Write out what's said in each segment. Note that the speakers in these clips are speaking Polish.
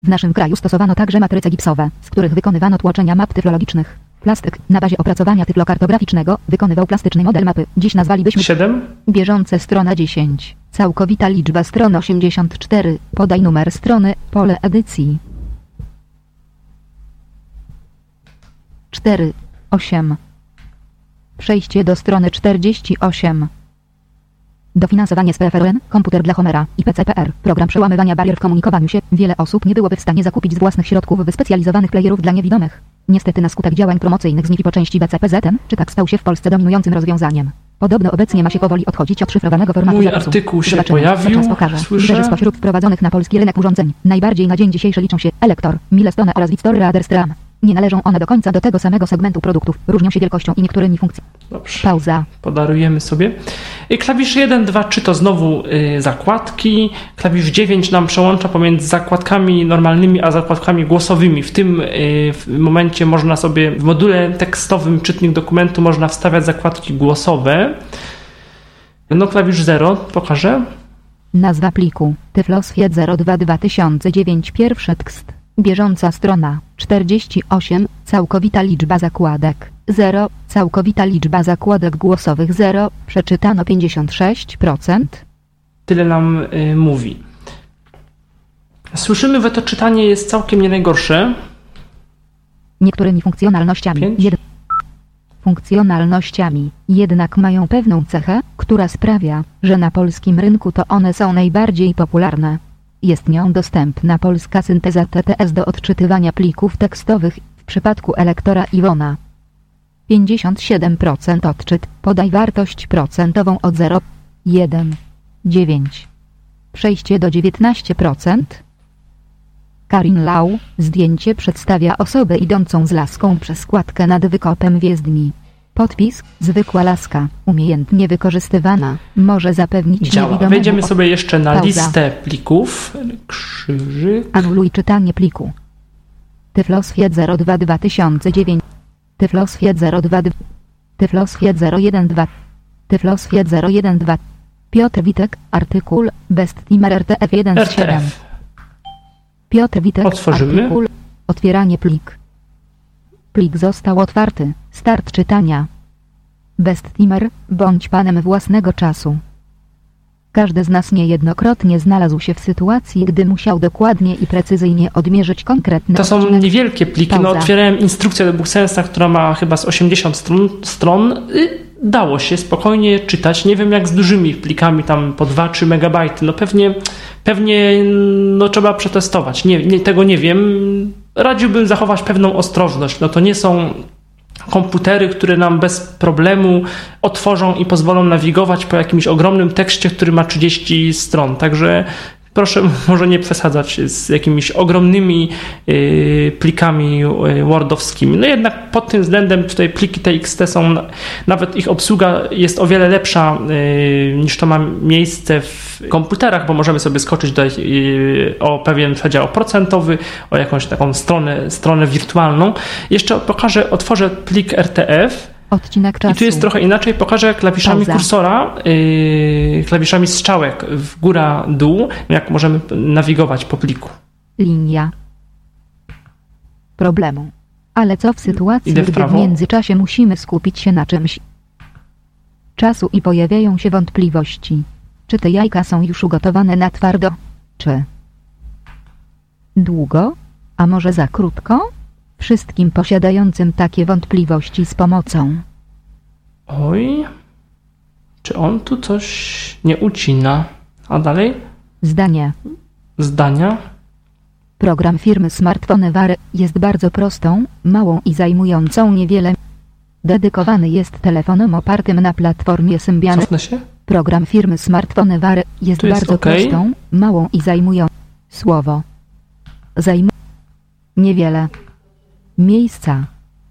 W naszym kraju stosowano także matryce gipsowe, z których wykonywano tłoczenia map tyflologicznych. Plastyk, na bazie opracowania tyflokartograficznego, wykonywał plastyczny model mapy. Dziś nazwalibyśmy 7. Bieżące strona 10. Całkowita liczba stron 84. Podaj numer strony, pole edycji. 4. 8. Przejście do strony 48. Dofinansowanie z PFRON, komputer dla Homera i PCPR, program przełamywania barier w komunikowaniu się. Wiele osób nie byłoby w stanie zakupić z własnych środków wyspecjalizowanych playerów dla niewidomych. Niestety na skutek działań promocyjnych zniki po części BCPZM, czy tak stał się w Polsce dominującym rozwiązaniem. Podobno obecnie ma się powoli odchodzić od szyfrowanego formatu Mój zapisu. artykuł się Zobaczymy, pojawił, czas pokaże. słyszę. Liderzy spośród wprowadzonych na polski rynek urządzeń. Najbardziej na dzień dzisiejszy liczą się Elektor, Milestone oraz Victor Reader Stram. Nie należą one do końca do tego samego segmentu produktów. Różnią się wielkością i niektórymi funkcjami. Dobrze. Pauza. Podarujemy sobie. Klawisz 1, 2, 3 to znowu zakładki. Klawisz 9 nam przełącza pomiędzy zakładkami normalnymi a zakładkami głosowymi. W tym momencie można sobie w module tekstowym czytnik dokumentu można wstawiać zakładki głosowe. No klawisz 0 pokażę. Nazwa pliku. Tyflosfie 02 2009 pierwszy tekst. Bieżąca strona 48. Całkowita liczba zakładek 0. Całkowita liczba zakładek głosowych 0. Przeczytano 56%. Tyle nam mówi. Słyszymy, że to czytanie jest całkiem nie najgorsze. Niektórymi funkcjonalnościami. Funkcjonalnościami jednak mają pewną cechę, która sprawia, że na polskim rynku to one są najbardziej popularne. Jest nią dostępna polska synteza TTS do odczytywania plików tekstowych w przypadku Elektora Iwona. 57% odczyt. Podaj wartość procentową od 0,1,9. Przejście do 19%. Karin Lau. Zdjęcie przedstawia osobę idącą z laską przez składkę nad wykopem wjezdni. Podpis. Zwykła laska, umiejętnie wykorzystywana, może zapewnić Działa. niewidomemu. Wejdziemy sobie jeszcze na Pauza. listę plików. Krzyżyk. Anuluj czytanie pliku. Tyflosfie 02 2009. Tyflosfie 02. Tyflosfie 012. Tyflosfie 012. Piotr Witek. Artykuł. Besttimer RTF 1 z 7. RTF. Piotr Witek. Otworzymy. Artykuł. Otwieranie plik. Plik został otwarty. Start czytania. Besttimer, bądź panem własnego czasu. Każdy z nas niejednokrotnie znalazł się w sytuacji, gdy musiał dokładnie i precyzyjnie odmierzyć konkretny To są odcinek. niewielkie pliki. No, Pauza. otwierałem instrukcję do BookSense'a, która ma chyba z 80 stron. Dało się spokojnie czytać. Nie wiem jak z dużymi plikami, tam po 2-3 megabajty. No pewnie no, trzeba przetestować. Tego nie wiem. Radziłbym zachować pewną ostrożność. No to nie są komputery, które nam bez problemu otworzą i pozwolą nawigować po jakimś ogromnym tekście, który ma 30 stron. Także proszę może nie przesadzać z jakimiś ogromnymi plikami wordowskimi. No jednak pod tym względem tutaj pliki TXT są, nawet ich obsługa jest o wiele lepsza niż to ma miejsce w komputerach, bo możemy sobie skoczyć o pewien przedział procentowy, o jakąś taką stronę wirtualną. Jeszcze otworzę plik RTF. Odcinek czasu. I tu jest trochę inaczej. Pokażę klawiszami Pauza. kursora, klawiszami strzałek w góra, dół, jak możemy nawigować po pliku. Linia problemu. Ale co w sytuacji, Idę w gdy w prawo. międzyczasie musimy skupić się na czymś czasu i pojawiają się wątpliwości? Czy te jajka są już ugotowane na twardo? Czy długo? A może za krótko? Wszystkim posiadającym takie wątpliwości z pomocą. Oj, czy on tu coś nie ucina? A dalej? Zdania. Program firmy Smartphoneware jest bardzo prostą, małą i zajmującą niewiele. Dedykowany jest telefonom opartym na platformie Symbian. Cofnę się. Program firmy Smartphoneware jest Tu jest bardzo OK. prostą, małą i zajmującą. Niewiele. Miejsca.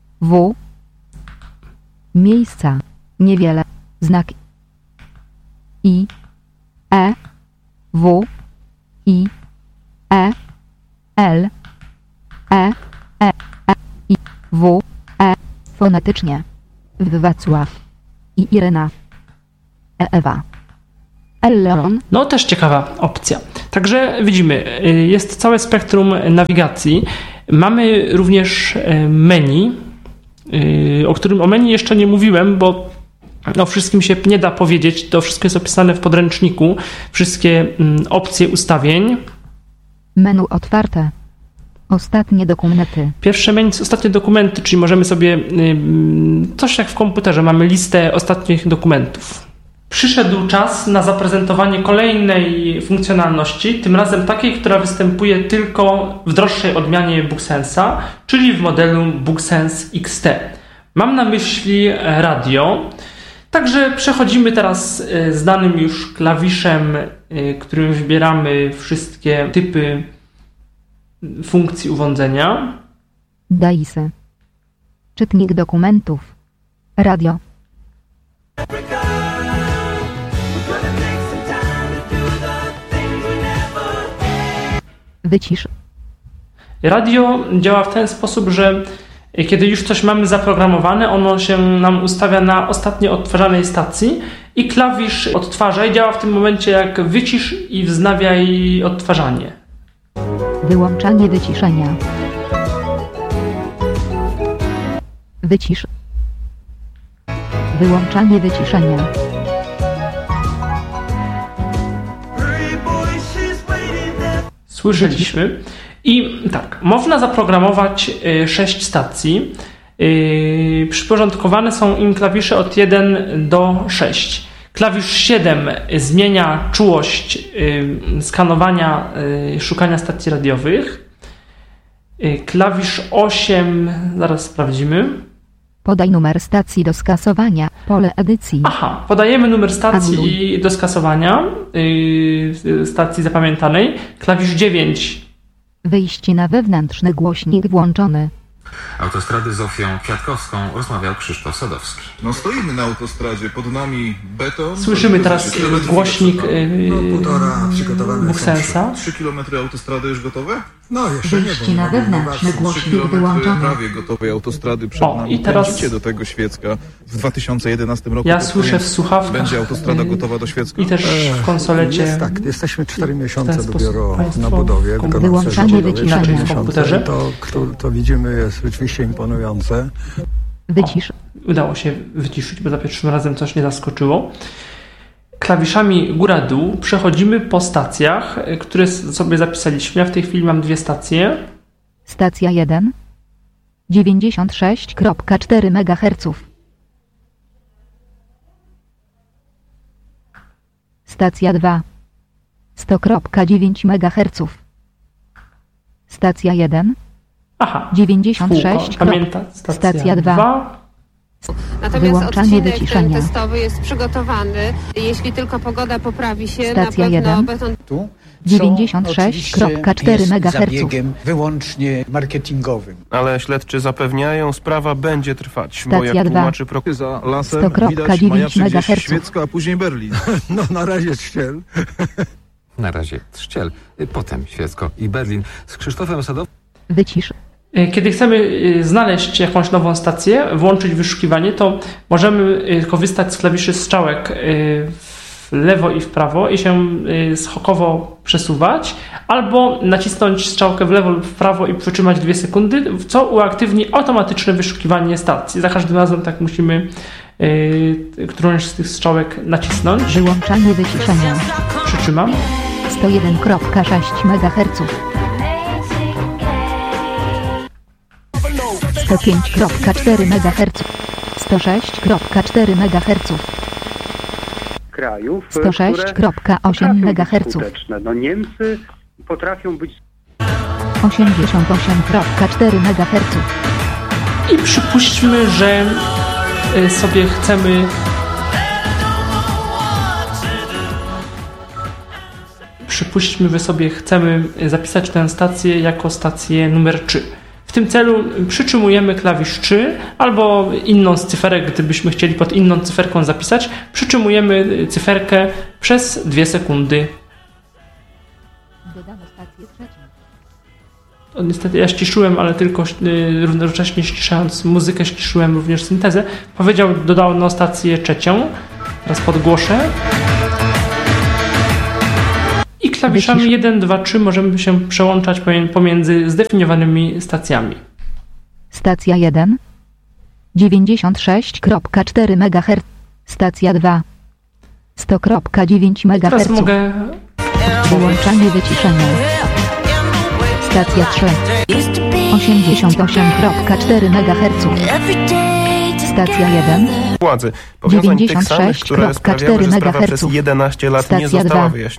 Miejsca. Niewiele. Znak I. E. W. I. E. L. E. E. E. I. W. E. Fonetycznie. Wacław. I Irena. Ewa. Elleon. No też ciekawa opcja. Także widzimy, jest całe spektrum nawigacji. Mamy również menu, o menu jeszcze nie mówiłem, bo o wszystkim się nie da powiedzieć. To wszystko jest opisane w podręczniku. Wszystkie opcje ustawień. Menu otwarte. Ostatnie dokumenty. Pierwsze menu to ostatnie dokumenty, czyli możemy sobie coś jak w komputerze. Mamy listę ostatnich dokumentów. Przyszedł czas na zaprezentowanie kolejnej funkcjonalności, tym razem takiej, która występuje tylko w droższej odmianie BookSense'a, czyli w modelu BookSense XT. Mam na myśli radio. Także przechodzimy teraz znanym już klawiszem, którym wybieramy wszystkie typy funkcji urządzenia. DAISy. Czytnik dokumentów. Radio. Wycisz. Radio działa w ten sposób, że kiedy już coś mamy zaprogramowane, ono się nam ustawia na ostatnio odtwarzanej stacji i klawisz odtwarzaj działa w tym momencie jak wycisz i wznawiaj odtwarzanie. Wyłączanie wyciszenia. Wycisz. Wyłączanie wyciszenia. Słyszeliśmy. I tak, można zaprogramować 6 stacji. Przyporządkowane są im klawisze od 1 do 6. Klawisz 7 zmienia czułość skanowania, szukania stacji radiowych. Klawisz 8, zaraz sprawdzimy. Podaj numer stacji do skasowania, pole edycji. Aha, podajemy numer stacji do skasowania, stacji zapamiętanej. Klawisz 9. Wyjście na wewnętrzny głośnik włączony. Autostrady Zofią Kwiatkowską rozmawiał Krzysztof Sadowski. No stoimy na autostradzie, pod nami beton. Słyszymy teraz głośnik BookSense'a. 3 km autostrady już gotowe? No jeszcze Wyjście na wewnętrzny głośnik 3 wyłączony. prawie gotowej autostrady przed nami. I teraz Pędzicie do tego Świecka. W 2011 roku ja słyszę w słuchawkach. będzie autostrada gotowa do Świecka. I też w konsolecie. Jest tak, jesteśmy 4 miesiące sposób dopiero państwo na budowie. Wyłączanie wyciszenia. W komputerze. To widzimy jest rzeczywiście imponujące. Wycisz. Udało się wyciszyć, bo za pierwszym razem coś nie zaskoczyło. Klawiszami góra-dół przechodzimy po stacjach, które sobie zapisaliśmy. Ja w tej chwili mam 2 stacje. Stacja 1. 96,4 MHz. Stacja 2. 100,9 MHz. Stacja 1. Aha, 96. pamięta, Stacja 2. Natomiast Wyłączanie odcinek wyciszenia. ten testowy jest przygotowany. Jeśli tylko pogoda poprawi się, Stacja na pewno 1. beton... Tu, 96,4 jest MHz. zabiegiem wyłącznie marketingowym. Ale śledczy zapewniają, sprawa będzie trwać, bo Stacja jak 2. tłumaczy Za lasem 100,9 widać majaczy gdzieś MHz. Świecka, a później Berlin. No na razie Trzciel. Na razie Trzciel, potem Świecko i Berlin. Z Krzysztofem Sadowskim. Wycisz. Kiedy chcemy znaleźć jakąś nową stację, włączyć wyszukiwanie, to możemy korzystać z klawiszy strzałek w lewo i w prawo i się skokowo przesuwać, albo nacisnąć strzałkę w lewo lub w prawo i przytrzymać 2 sekundy, co uaktywni automatyczne wyszukiwanie stacji. Za każdym razem tak musimy którąś z tych strzałek nacisnąć. Wyłączanie wyciszenia. Przytrzymam. 101,6 MHz. 105,4 MHz. 106,4 MHz. Krajów, 106,8 MHz. No Niemcy potrafią być 88,4 MHz. I przypuśćmy, że sobie chcemy zapisać tę stację jako stację numer 3. W tym celu przytrzymujemy klawisz 3 albo inną z cyferek, gdybyśmy chcieli pod inną cyferką zapisać, przytrzymujemy cyferkę przez 2 sekundy. Dodano stację trzecią. To niestety ja ściszyłem, ale tylko równocześnie ściszając muzykę ściszyłem również syntezę. Dodano stację trzecią. Teraz podgłoszę. I klawiszami Wycisz. 1, 2, 3 możemy się przełączać pomiędzy zdefiniowanymi stacjami. Stacja 1. 96,4 MHz. Stacja 2. 100,9 Teraz MHz. mogę... Wyłączanie wyciszenia. Stacja 3. 88,4 MHz. Stacja 1. Władzy. Powiązań tych samych, które 96,4 sprawiały, że sprawa MHz. przez 11 lat nie Stacja została 2. wyjaśniona.